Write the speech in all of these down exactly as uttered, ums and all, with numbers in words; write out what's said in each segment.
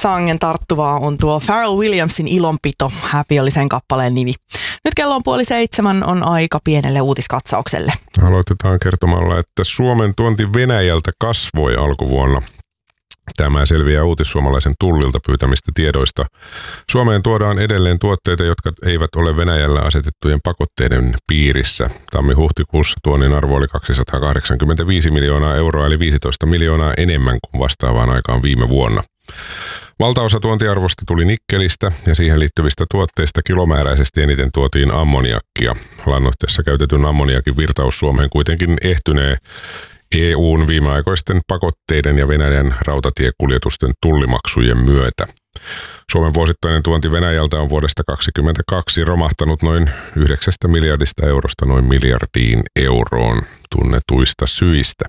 sangen tarttuvaa on tuo Pharrell Williamsin Ilonpito, Happy oli sen kappaleen nimi. Nyt kello on puoli seitsemän, on aika pienelle uutiskatsaukselle. Aloitetaan kertomalla, että Suomen tuonti Venäjältä kasvoi alkuvuonna. Tämä selviää Uutissuomalaisen Tullilta pyytämistä tiedoista. Suomeen tuodaan edelleen tuotteita, jotka eivät ole Venäjällä asetettujen pakotteiden piirissä. Tammi-huhtikuussa tuonnin arvo oli kaksisataakahdeksankymmentäviisi miljoonaa euroa, eli viisitoista miljoonaa enemmän kuin vastaavaan aikaan viime vuonna. Valtaosa tuontiarvosta tuli nikkelistä ja siihen liittyvistä tuotteista kilomääräisesti eniten tuotiin ammoniakkia. Lannoitteessa käytetyn ammoniakin virtaus Suomeen kuitenkin ehtynee E U:n viimeaikoisten pakotteiden ja Venäjän rautatiekuljetusten tullimaksujen myötä. Suomen vuosittainen tuonti Venäjältä on vuodesta kaksituhattakaksikymmentäkaksi romahtanut noin yhdeksästä miljardista eurosta noin miljardiin euroon tunnetuista syistä.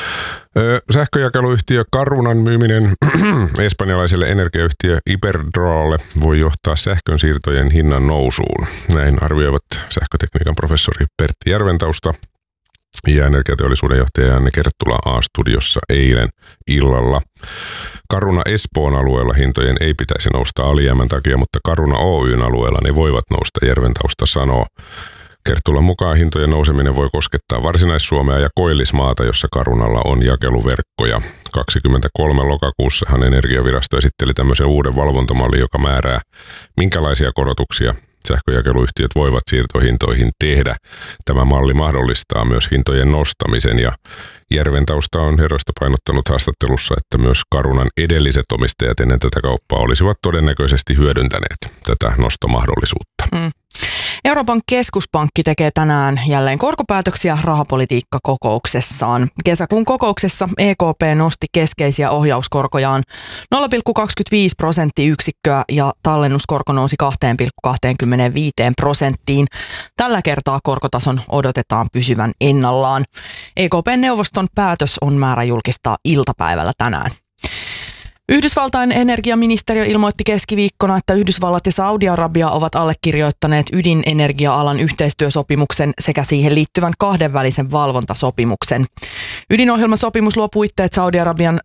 Öö, sähköjakeluyhtiö Carunan myyminen espanjalaiselle energiayhtiö Iberdrolalle voi johtaa sähkön siirtojen hinnan nousuun. Näin arvioivat sähkötekniikan professori Pertti Järventausta ja energiateollisuuden johtaja Janne Kerttula A-studiossa eilen illalla. Caruna Espoon alueella hintojen ei pitäisi nousta alijäämän takia, mutta Caruna Oyn alueella ne voivat nousta, Järventausta sanoo. Kerttulan mukaan hintojen nouseminen voi koskettaa Varsinais-Suomea ja Koillismaata, jossa Carunalla on jakeluverkkoja. kaksikymmentäkolme lokakuussahan Energiavirasto esitteli tämmöisen uuden valvontamallin, joka määrää, minkälaisia korotuksia sähköjakeluyhtiöt voivat siirtohintoihin tehdä. Tämä malli mahdollistaa myös hintojen nostamisen ja Järventausta on herroista painottanut haastattelussa, että myös Carunan edelliset omistajat ennen tätä kauppaa olisivat todennäköisesti hyödyntäneet tätä nostomahdollisuutta. Mm. Euroopan keskuspankki tekee tänään jälleen korkopäätöksiä rahapolitiikkakokouksessaan. Kesäkuun kokouksessa E K P nosti keskeisiä ohjauskorkojaan nolla pilkku kaksikymmentäviisi prosenttiyksikköä ja tallennuskorko nousi kaksi pilkku kaksikymmentäviisi prosenttiin. Tällä kertaa korkotason odotetaan pysyvän ennallaan. E K P-neuvoston päätös on määrä julkistaa iltapäivällä tänään. Yhdysvaltain energiaministeriö ilmoitti keskiviikkona, että Yhdysvallat ja Saudi-Arabia ovat allekirjoittaneet ydinenergia-alan yhteistyösopimuksen sekä siihen liittyvän kahdenvälisen valvontasopimuksen. Ydinohjelmasopimus luo puitteet Saudi-Arabian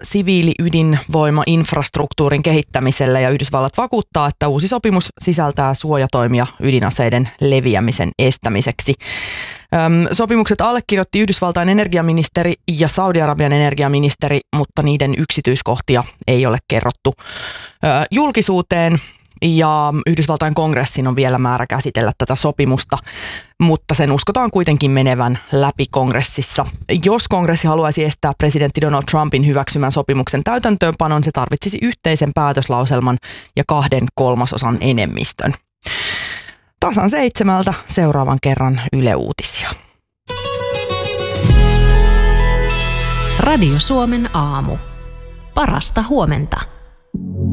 siviili-ydinvoima-infrastruktuurin kehittämiselle ja Yhdysvallat vakuuttaa, että uusi sopimus sisältää suojatoimia ydinaseiden leviämisen estämiseksi. Sopimukset allekirjoitti Yhdysvaltain energiaministeri ja Saudi-Arabian energiaministeri, mutta niiden yksityiskohtia ei ole kerrottu julkisuuteen. Ja Yhdysvaltain kongressin on vielä määrä käsitellä tätä sopimusta, mutta sen uskotaan kuitenkin menevän läpi kongressissa. Jos kongressi haluaisi estää presidentti Donald Trumpin hyväksymän sopimuksen täytäntöönpanon, se tarvitsisi yhteisen päätöslauselman ja kahden kolmasosan enemmistön. Tasan seitsemältä seuraavan kerran Yle Uutisia. Radio Suomen aamu. Parasta huomenta.